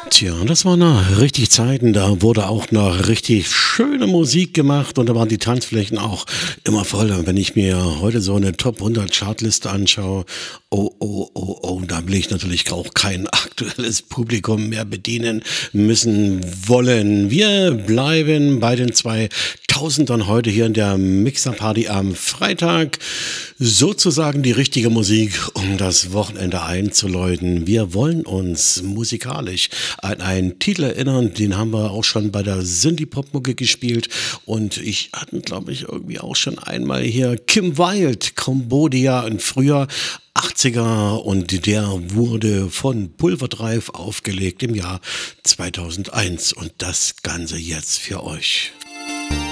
Tja, das waren noch richtig Zeiten, da wurde auch noch richtig schöne Musik gemacht und da waren die Tanzflächen auch immer voll. Und wenn ich mir heute so eine Top 100 Chartliste anschaue, oh, oh, oh, oh, da will ich natürlich auch kein aktuelles Publikum mehr bedienen müssen wollen. Wir bleiben bei den 2000ern heute hier in der Mixer-Party am Freitag. Sozusagen die richtige Musik, um das Wochenende einzuläuten. Wir wollen uns musikalisch an einen Titel erinnern, den haben wir auch schon bei der Synthie-Pop-Mucke gespielt und ich hatte, glaube ich, irgendwie auch schon einmal hier Kim Wilde, Cambodia im Frühjahr 80er und der wurde von Pulver Drive aufgelegt im Jahr 2001 und das Ganze jetzt für euch.